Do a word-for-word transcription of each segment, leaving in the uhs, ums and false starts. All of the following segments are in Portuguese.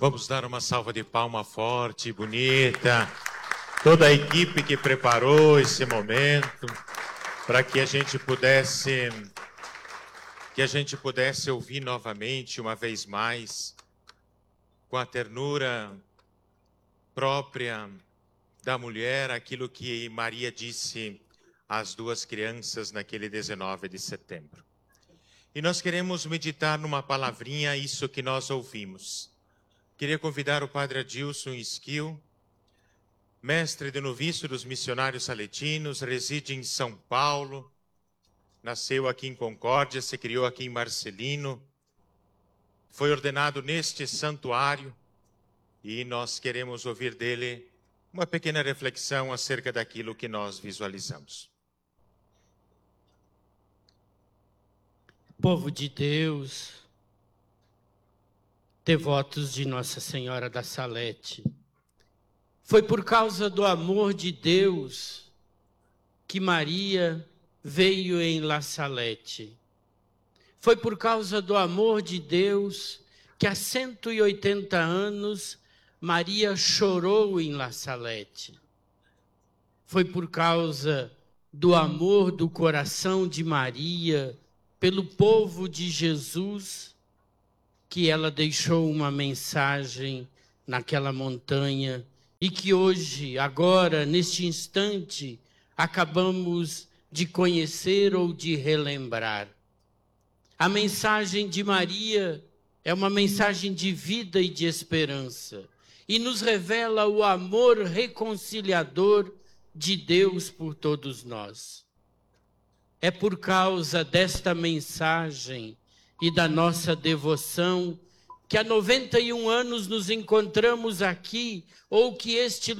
Vamos dar uma salva de palma forte e bonita. Toda a equipe que preparou esse momento para que a gente pudesse, que a gente pudesse ouvir novamente, uma vez mais, com a ternura própria da mulher, aquilo que Maria disse às duas crianças naquele dezenove de setembro. E nós queremos meditar numa palavrinha, isso que nós ouvimos. Queria convidar o padre Adilson Esquil, mestre de novício dos missionários saletinos, reside em São Paulo, nasceu aqui em Concórdia, se criou aqui em Marcelino, foi ordenado neste santuário e nós queremos ouvir dele uma pequena reflexão acerca daquilo que nós visualizamos. Povo de Deus, devotos de Nossa Senhora da Salete, foi por causa do amor de Deus que Maria veio em La Salete. Foi por causa do amor de Deus que há cento e oitenta anos Maria chorou em La Salete. Foi por causa do amor do coração de Maria pelo povo de Jesus que ela deixou uma mensagem naquela montanha e que hoje, agora, neste instante, acabamos de conhecer ou de relembrar. A mensagem de Maria é uma mensagem de vida e de esperança e nos revela o amor reconciliador de Deus por todos nós. É por causa desta mensagem e da nossa devoção que há noventa e um anos nos encontramos aqui, ou que este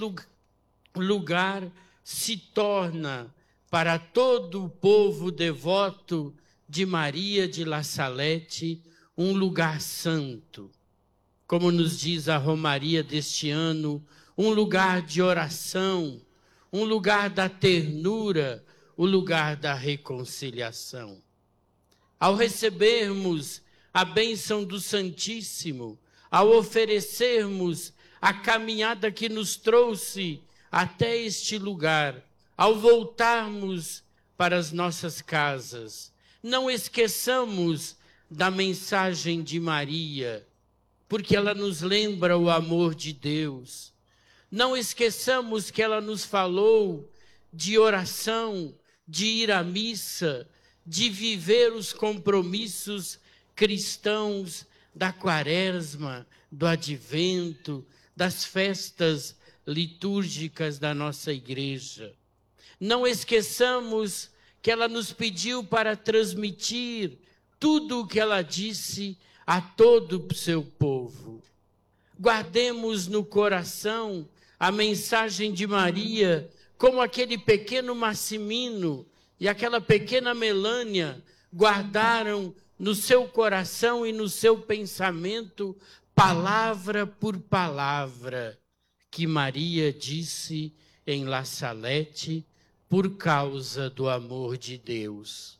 lugar se torna para todo o povo devoto de Maria de La Salete um lugar santo. Como nos diz a Romaria deste ano, um lugar de oração, um lugar da ternura, o lugar da reconciliação. Ao recebermos a bênção do Santíssimo, ao oferecermos a caminhada que nos trouxe até este lugar, ao voltarmos para as nossas casas, não esqueçamos da mensagem de Maria, porque ela nos lembra o amor de Deus. Não esqueçamos que ela nos falou de oração, de ir à missa, de viver os compromissos cristãos da quaresma, do advento, das festas litúrgicas da nossa igreja. Não esqueçamos que ela nos pediu para transmitir tudo o que ela disse a todo o seu povo. Guardemos no coração a mensagem de Maria, como aquele pequeno Massimino e aquela pequena Melânia guardaram no seu coração e no seu pensamento, palavra por palavra, que Maria disse em La Salete por causa do amor de Deus.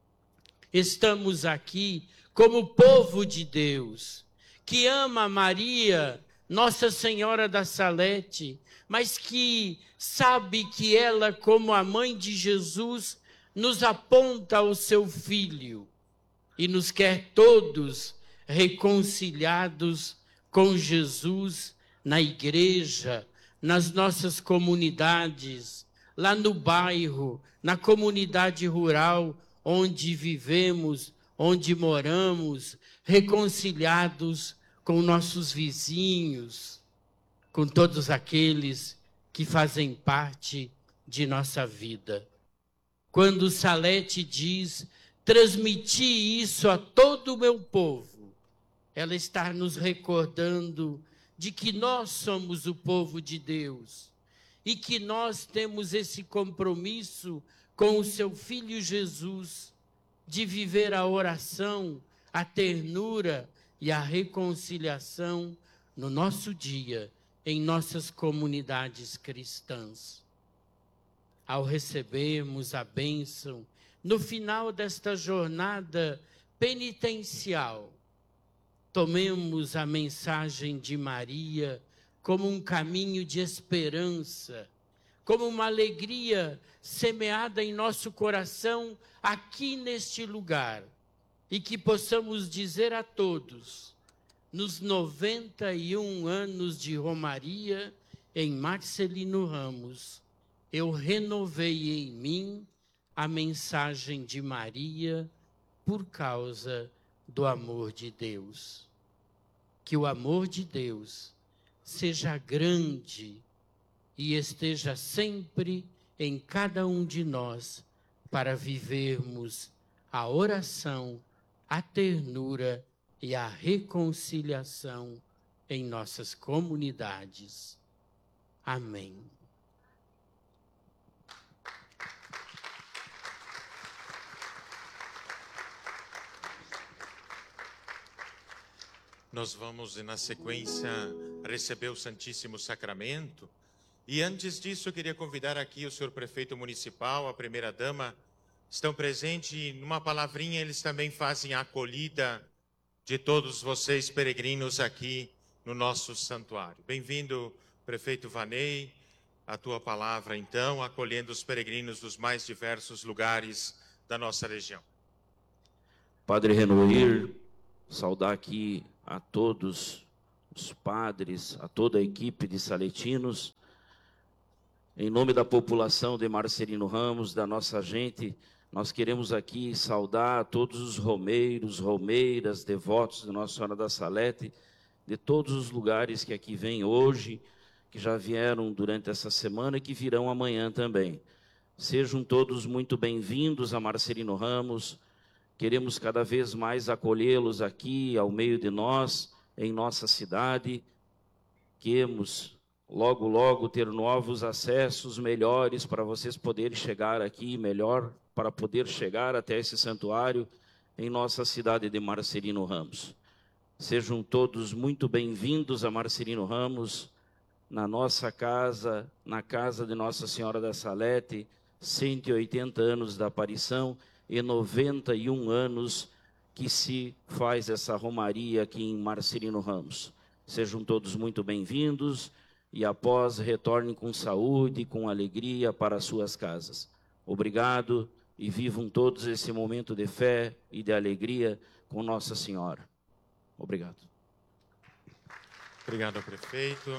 Estamos aqui como povo de Deus, que ama Maria, Nossa Senhora da Salete, mas que sabe que ela, como a mãe de Jesus, nos aponta ao seu Filho e nos quer todos reconciliados com Jesus na igreja, nas nossas comunidades, lá no bairro, na comunidade rural onde vivemos, onde moramos, reconciliados com nossos vizinhos, com todos aqueles que fazem parte de nossa vida. Quando Salete diz, transmiti isso a todo o meu povo, ela está nos recordando de que nós somos o povo de Deus e que nós temos esse compromisso com o seu Filho Jesus de viver a oração, a ternura e a reconciliação no nosso dia, em nossas comunidades cristãs. Ao recebermos a bênção, no final desta jornada penitencial, tomemos a mensagem de Maria como um caminho de esperança, como uma alegria semeada em nosso coração aqui neste lugar, e que possamos dizer a todos, nos noventa e um anos de Romaria em Marcelino Ramos, eu renovei em mim a mensagem de Maria por causa do amor de Deus. Que o amor de Deus seja grande e esteja sempre em cada um de nós para vivermos a oração, a ternura e a reconciliação em nossas comunidades. Amém. Nós vamos, na sequência, receber o Santíssimo Sacramento. E antes disso, eu queria convidar aqui o senhor prefeito municipal, a primeira-dama, estão presentes e numa palavrinha eles também fazem a acolhida de todos vocês peregrinos aqui no nosso santuário. Bem-vindo, prefeito Vanei, a tua palavra então, acolhendo os peregrinos dos mais diversos lugares da nossa região. Padre Renoir, saudar aqui a todos os padres, a toda a equipe de saletinos, em nome da população de Marcelino Ramos, da nossa gente, nós queremos aqui saudar a todos os romeiros, romeiras, devotos de Nossa Senhora da Salete, de todos os lugares que aqui vêm hoje, que já vieram durante essa semana e que virão amanhã também. Sejam todos muito bem-vindos a Marcelino Ramos. Queremos cada vez mais acolhê-los aqui ao meio de nós, em nossa cidade. Queremos logo, logo ter novos acessos melhores para vocês poderem chegar aqui, melhor para poder chegar até esse santuário em nossa cidade de Marcelino Ramos. Sejam todos muito bem-vindos a Marcelino Ramos, na nossa casa, na casa de Nossa Senhora da Salete, cento e oitenta anos da aparição e noventa e um anos que se faz essa romaria aqui em Marcelino Ramos. Sejam todos muito bem-vindos e após retornem com saúde e com alegria para as suas casas. Obrigado e vivam todos esse momento de fé e de alegria com Nossa Senhora. Obrigado. Obrigado, prefeito.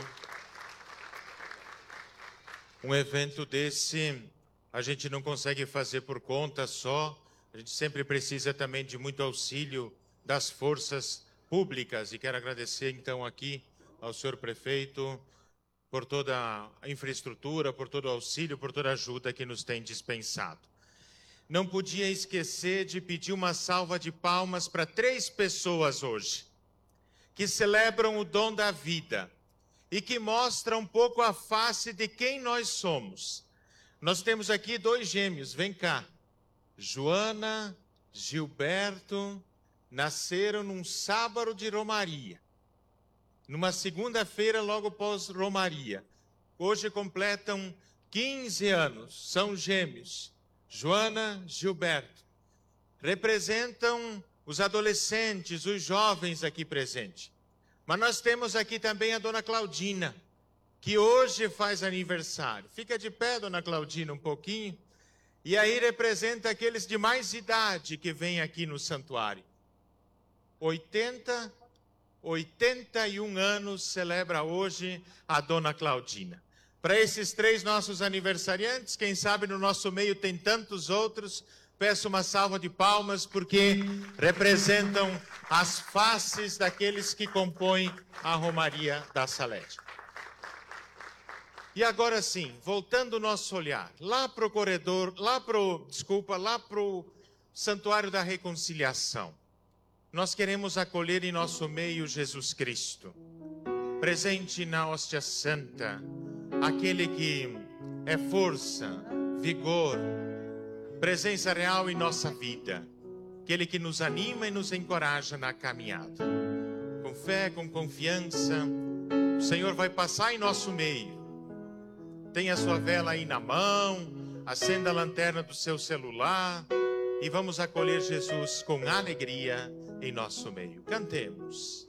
Um evento desse a gente não consegue fazer por conta só, a gente sempre precisa também de muito auxílio das forças públicas, e quero agradecer então aqui ao senhor prefeito por toda a infraestrutura, por todo o auxílio, por toda a ajuda que nos tem dispensado. Não podia esquecer de pedir uma salva de palmas para três pessoas hoje, que celebram o dom da vida e que mostram um pouco a face de quem nós somos. Nós temos aqui dois gêmeos, vem cá. Joana, Gilberto, nasceram num sábado de Romaria. Numa segunda-feira, logo após Romaria. Hoje completam quinze anos, são gêmeos. Joana, Gilberto. Representam os adolescentes, os jovens aqui presentes. Mas nós temos aqui também a dona Claudina, que hoje faz aniversário. Fica de pé, dona Claudina, um pouquinho. E aí representa aqueles de mais idade que vêm aqui no santuário. oitenta, oitenta e um anos celebra hoje a dona Claudina. Para esses três nossos aniversariantes, quem sabe no nosso meio tem tantos outros, peço uma salva de palmas porque representam as faces daqueles que compõem a Romaria da Salete. E agora sim, voltando o nosso olhar, lá para o corredor, lá para o, desculpa, lá para o Santuário da Reconciliação, nós queremos acolher em nosso meio Jesus Cristo, presente na hóstia santa, aquele que é força, vigor, presença real em nossa vida, aquele que nos anima e nos encoraja na caminhada. Com fé, com confiança, o Senhor vai passar em nosso meio. Tenha a sua vela aí na mão, acenda a lanterna do seu celular e vamos acolher Jesus com alegria em nosso meio. Cantemos.